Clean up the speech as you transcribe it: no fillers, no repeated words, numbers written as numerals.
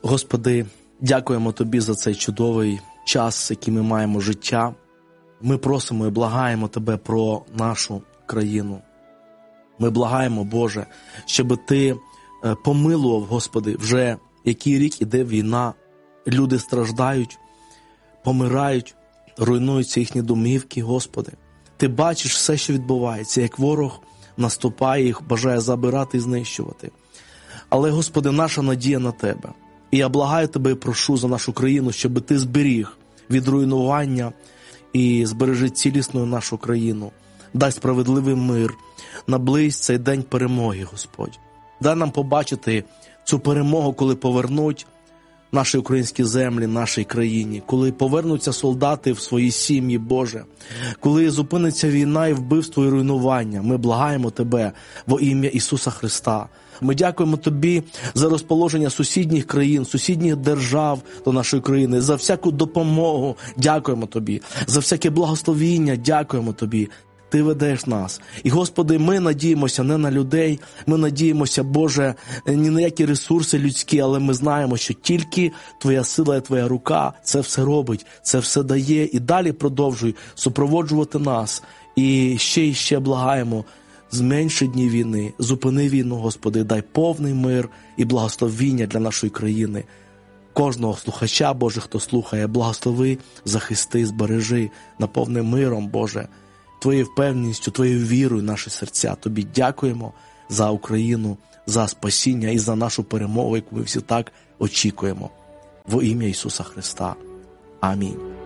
Господи, дякуємо Тобі за цей чудовий час, який ми маємо життя. Ми просимо і благаємо Тебе про нашу країну. Ми благаємо, Боже, щоб Ти помилував, Господи, вже який рік іде війна, люди страждають, помирають, руйнуються їхні домівки, Господи. Ти бачиш все, що відбувається, як ворог наступає, їх бажає забирати і знищувати. Але, Господи, наша надія на Тебе. І я благаю Тебе і прошу за нашу країну, щоб Ти зберіг від руйнування і збережи цілісною нашу країну. Дай справедливий мир, наблизь цей день перемоги, Господь. Дай нам побачити цю перемогу, коли повернуть наші українські землі, нашій країні, коли повернуться солдати в свої сім'ї, Боже, коли зупиниться війна і вбивство і руйнування. Ми благаємо Тебе во ім'я Ісуса Христа. Ми дякуємо Тобі за розположення сусідніх країн, сусідніх держав до нашої країни, за всяку допомогу. Дякуємо Тобі, за всяке благословіння. Дякуємо Тобі. Ти ведеш нас. І, Господи, ми надіємося не на людей, ми надіємося, Боже, ні на які ресурси людські, але ми знаємо, що тільки Твоя сила і Твоя рука це все робить, це все дає. І далі продовжуй супроводжувати нас. І ще благаємо, зменши дні війни, зупини війну, Господи, дай повний мир і благословіння для нашої країни. Кожного слухача, Боже, хто слухає, благослови, захисти, збережи, наповни миром, Боже, Твоєю впевненістю, Твоєю вірою наші серця. Тобі дякуємо за Україну, за спасіння і за нашу перемогу, яку ми всі так очікуємо. Во ім'я Ісуса Христа. Амінь.